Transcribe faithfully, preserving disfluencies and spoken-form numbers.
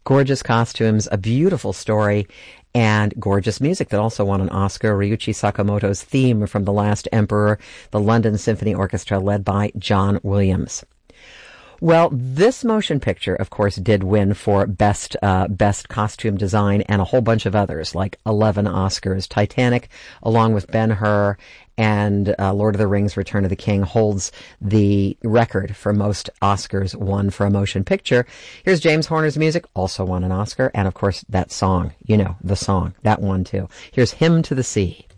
Gorgeous costumes, a beautiful story, and gorgeous music that also won an Oscar. Ryuichi Sakamoto's theme from The Last Emperor, the London Symphony Orchestra led by John Williams. Well, this motion picture, of course, did win for best uh, best costume design and a whole bunch of others, like eleven Oscars. Titanic, along with Ben-Hur and uh, Lord of the Rings, Return of the King, holds the record for most Oscars won for a motion picture. Here's James Horner's music, also won an Oscar, and of course that song, you know, the song, that one too. Here's Hymn to the Sea.